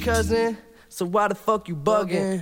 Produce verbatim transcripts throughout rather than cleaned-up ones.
cousin, so why the fuck you bugging?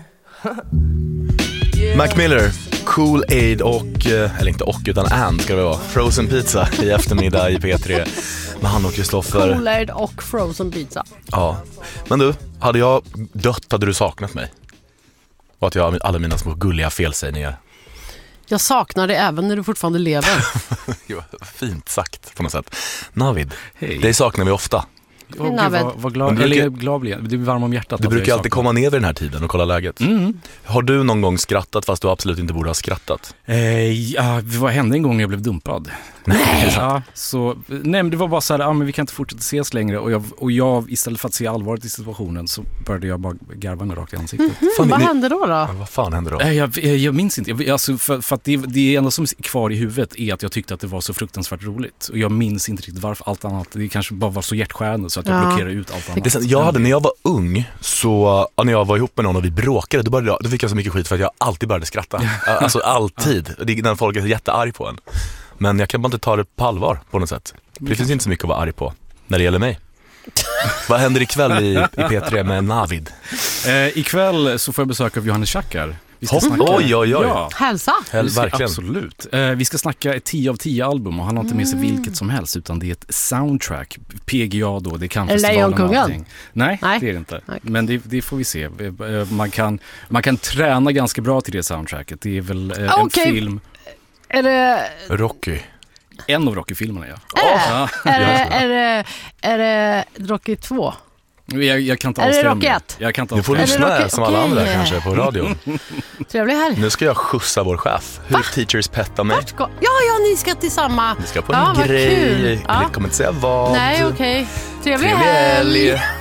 Mac Miller, Kool-Aid och, eller inte och utan and ska det vara, Frozen Pizza i eftermiddag i P tre med han och Kristoffer. Kool-Aid och Frozen Pizza. Ja, men du, hade jag dött hade du saknat mig? Och att jag har alla mina små gulliga felsägningar. Jag saknar det även när du fortfarande lever. Jo, fint sagt på något sätt. Navid, Hej. det saknar vi ofta. Oh, vad, vad glad, brukar, eller glad blir jag. Du är varm om hjärtat. Du brukar alltid komma ner vid den här tiden och kolla läget. Mm. Har du någon gång skrattat fast du absolut inte borde ha skrattat? Eh, ja, vad hände en gång när jag blev dumpad? Nej. Ja, så, nej, men det var bara så här, ah, men vi kan inte fortsätta ses längre. Och jag, och jag, istället för att se allvaret i situationen, så började jag bara garva mig rakt i ansiktet. Mm, fan, vad ni, hände då då? Ja, vad fan hände då? Eh, jag, jag, jag minns inte. Jag, alltså, för, för att det, det enda som är kvar i huvudet är att jag tyckte att det var så fruktansvärt roligt. Och jag minns inte riktigt varför allt annat. Det kanske bara var så hjärtskärande så att jag Ja. blockerade ut allt annat. Det är sant, jag hade, när jag var ung, så ja, när jag var ihop med någon och vi bråkade, då, började jag, då fick jag så mycket skit för att jag alltid började skratta. Alltså alltid. Det är när folk är jättearg på en. Men jag kan bara inte ta det på allvar på något sätt. Det finns inte så mycket att vara arg på när det gäller mig. Vad händer ikväll i, i P tre med Navid? Eh, ikväll så får jag besök av Johannes Schackar. Vi ska Hopp, snacka. oj, oj, oj. Ja. Hälsa. Hel, Vi ska, verkligen. absolut. Eh, vi ska snacka ett tio av tio album och han har inte med sig vilket som helst utan det är ett soundtrack. P G A då, det kan festivalen och Lejonkungen? allting. Nej, Nej, det är det inte. Nej. Men det, det får vi se. Eh, Man kan, man kan träna ganska bra till det soundtracket. Det är väl eh, en Okej. film, Är det... Rocky. en av Rocky-filmerna, ja. Är det, Ja. är det, är det, är det Rocky två? Jag, jag kan inte Är det avslöja Rocky mer. ett? Jag kan inte Nu får du avslöja. Är det lyssna Rocky? som alla Okej. andra kanske på radion. Trevlig helg. Nu ska jag skjutsa vår chef. Hur teachers pettar mig. Vart ska... Ja, ja, ni ska till samma. Vi ska på Ja, en vad grej. kul. Ja. Jag kommer inte säga vad. Nej, okej. Trevlig Trevlig helg. helg.